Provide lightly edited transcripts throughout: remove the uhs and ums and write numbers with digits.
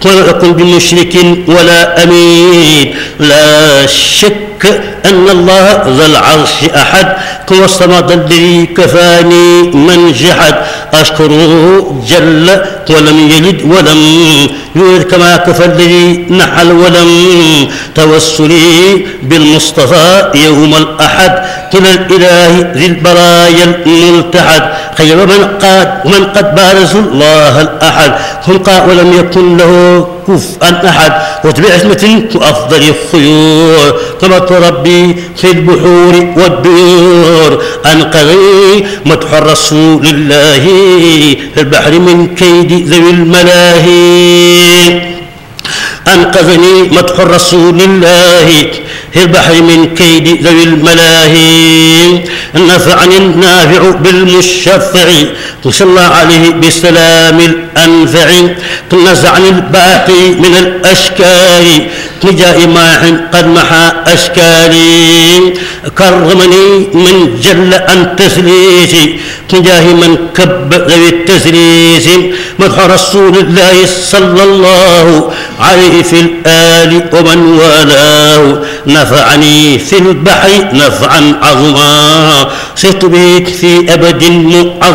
ولم أكن بمشرك ولا أمين. لا شك أن الله ذا العرش أحد، هو الصمد الذي كفاني من جحد. أشكره جل ولم يلد ولم يولد كما كفى الذي نحل ولم. توسلي بالمصطفى يوم الأحد إلى الإله ذي البرايا الملتحد. خير من قد بارز الله الأحد خلقا ولم يكن له كفءا أحد. وبعزمة أفضل الخيور كما ربي في البحور والديور. أنقذني مدح رسول الله في البحر من كيد ذوي الملاهي. أنقذني مدح رسول الله في البحر من كيد ذوي الملاهي. نفعني النافع بالمشفع صلى عليه بالسلام الأنفع. نزعني الباقي من الأشكال نجاء ماح قد محى أشكالي. كرمني من جل عن تسليسي تجاه من كب ذوي التسليس. مدح رسول الله صلى الله عليه في الآل ومن والاه. نفعني في البحر نفعا عظما صرت بك في أبد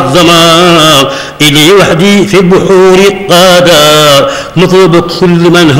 معظما. إلي وحدي في البحور قادا مطلب كل من